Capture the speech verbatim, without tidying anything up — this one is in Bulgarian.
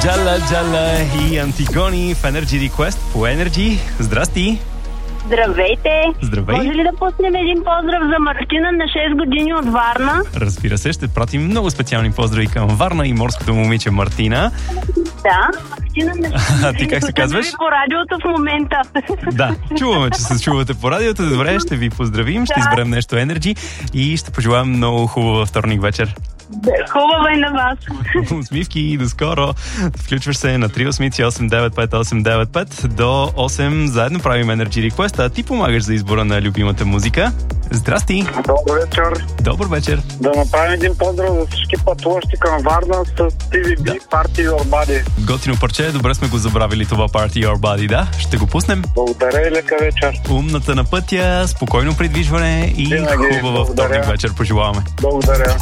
Джала Джала и Антигони в Energy Request по Energy. Здрасти! Здравейте! Здравей! Може ли да пуснем един поздрав за Мартина на шест години от Варна? Разбира се, ще пратим много специални поздрави към Варна и морското момиче Мартина. Да, Мартина на шест години. А ти как се казваш? По радиото в момента. Да, чуваме, че се чувате по радиото. Добре, ще ви поздравим, ще Да. изберем нещо Energy и ще пожелаем много хубава вторник вечер. Хубава и на вас. Усмивки и до скоро. Включваш се на три осем осем девет пет осем девет пет до осем. Заедно правим Energy Request, а ти помагаш за избора на любимата музика. Здрасти! Добър вечер. Добър вечер! Да направим един поздрав за всички пътуващи към Варна с Ти Ви Би, Да. Party Your Body. Готино парче, добре сме го забравили това Party Your Body, да? Ще го пуснем. Благодаря и лека вечер. Умната на пътя, спокойно придвижване и Винаги, хубава благодаря. вторник вечер пожелаваме. Благодаря.